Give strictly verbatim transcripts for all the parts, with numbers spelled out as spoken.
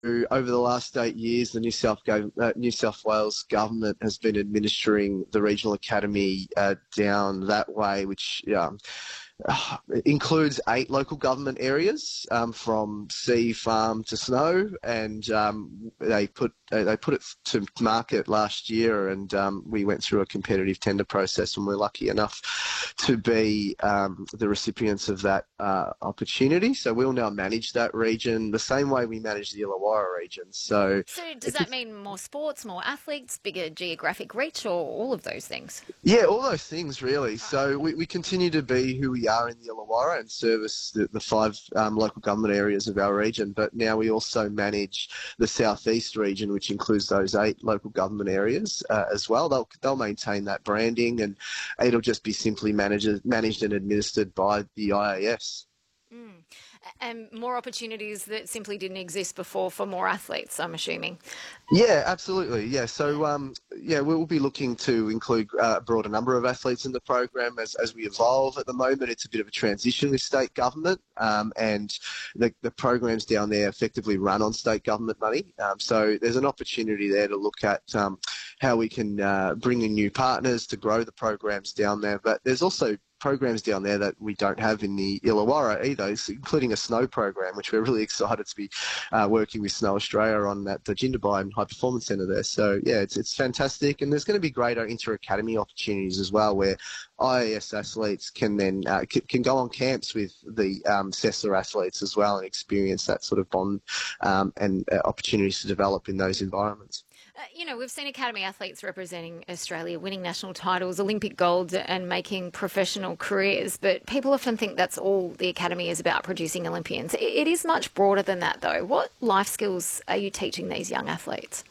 over the last eight years, the New South, Go- uh, New South Wales government has been administering the regional academy uh, down that way, which um, uh, includes eight local government areas, um, from sea, farm to snow, and um, they put uh, they put it to market last year, and um, we went through a competitive tender process, and we're lucky enough to be um, the recipients of that uh, opportunity. So we'll now manage that region the same way we manage the Illawarra region. So, So does it's that just, mean more sports, more athletes, bigger geographic reach, or all of those things? yeah, all those things really. Right. So we, we continue to be who we are in the Illawarra and service the, the five um, local government areas of our region. But now we also manage the southeast region, which includes those eight local government areas uh, as well. They'll they'll maintain that branding, and it'll just be simply managed managed and administered by the I A S. Mm. And more opportunities that simply didn't exist before for more athletes, I'm assuming. Yeah, absolutely. Yeah, so um, yeah, we'll be looking to include uh, a broader number of athletes in the program as, as we evolve. At the moment, it's a bit of a transition with state government, um, and the, the programs down there effectively run on state government money. Um, so there's an opportunity there to look at um, how we can uh, bring in new partners to grow the programs down there. But there's also programs down there that we don't have in the Illawarra either, including a snow program, which we're really excited to be uh, working with Snow Australia on at the Jindabyne High Performance Centre there. So yeah, it's it's fantastic, and there's going to be greater inter-academy opportunities as well, where I A S athletes can then uh, c- can go on camps with the um, CESA athletes as well and experience that sort of bond um, and uh, opportunities to develop in those environments. Uh, you know, we've seen Academy athletes representing Australia, winning national titles, Olympic gold, and making professional careers. But people often think that's all the Academy is about, producing Olympians. It, it is much broader than that, though. What life skills are you teaching these young athletes?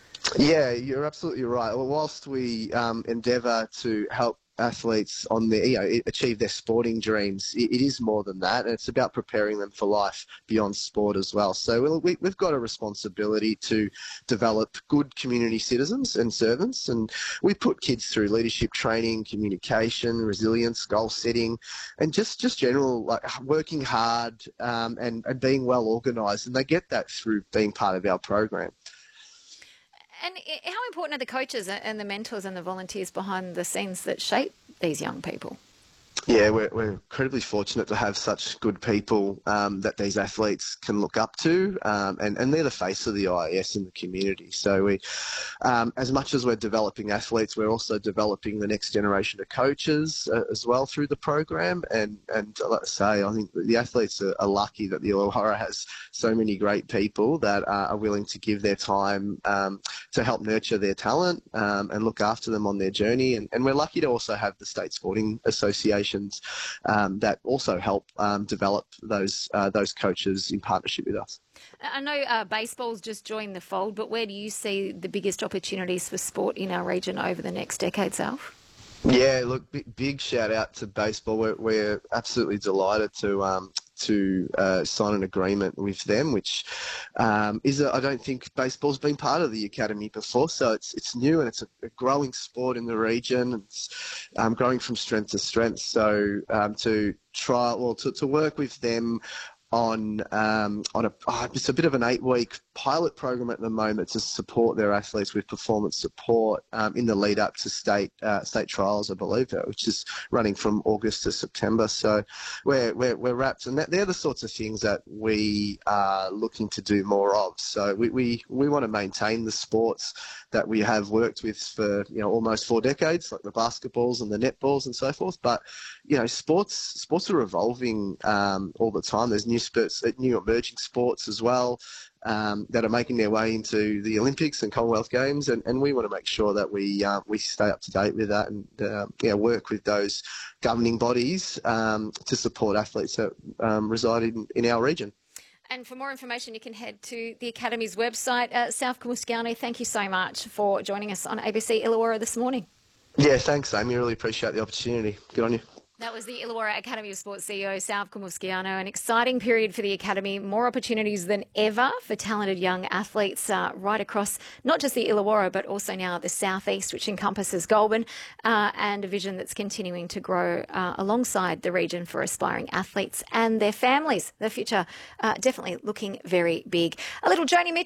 Yeah, you're absolutely right. Well, whilst we um, endeavour to help athletes on their, you know, achieve their sporting dreams, it, it is more than that, and it's about preparing them for life beyond sport as well. So we, we've got a responsibility to develop good community citizens and servants, and we put kids through leadership training, communication, resilience, goal setting, and just just general like working hard um, and, and being well organised, and they get that through being part of our program. And how important are the coaches and the mentors and the volunteers behind the scenes that shape these young people? Yeah, we're, we're incredibly fortunate to have such good people um, that these athletes can look up to, um, and, and they're the face of the I A S in the community. So we, um, as much as we're developing athletes, we're also developing the next generation of coaches uh, as well through the program. And, and like I say, I think the athletes are, are lucky that the Illawarra has so many great people that uh, are willing to give their time um, to help nurture their talent um, and look after them on their journey. And, and we're lucky to also have the State Sporting Association Um, that also help um, develop those uh, those coaches in partnership with us. I know uh, baseball's just joined the fold, but where do you see the biggest opportunities for sport in our region over the next decade, Alf? Yeah, look, big, big shout out to baseball. We're, we're absolutely delighted to um, to uh, sign an agreement with them, which um, is a, I don't think baseball's been part of the academy before, so it's it's new and it's a, a growing sport in the region. It's um, growing from strength to strength. So um, to try, well, to, to work with them on um, on a oh, it's a bit of an eight week pilot program at the moment to support their athletes with performance support um, in the lead up to state uh, state trials, I believe, uh, which is running from August to September. So we're we're, we're wrapped, and that, they're the sorts of things that we are looking to do more of. So we we, we want to maintain the sports that we have worked with for you know almost four decades, like the basketballs and the netballs and so forth. But you know, sports sports are evolving um, all the time. There's new sports, new emerging sports as well um, that are making their way into the Olympics and Commonwealth Games, and, and we want to make sure that we uh, we stay up to date with that and uh, you know, work with those governing bodies um, to support athletes that um, reside in, in our region. And for more information, you can head to the Academy's website. Uh, South Kamuskiano, thank you so much for joining us on A B C Illawarra this morning. Yeah, thanks, Amy. Really appreciate the opportunity. Good on you. That was the Illawarra Academy of Sport C E O, South Kamuskiano. An exciting period for the Academy, more opportunities than ever for talented young athletes uh, right across not just the Illawarra, but also now the southeast, which encompasses Goulburn, uh, and a vision that's continuing to grow uh, alongside the region for aspiring athletes and their families. The future uh, definitely looking very big. A little Joni Mitchell.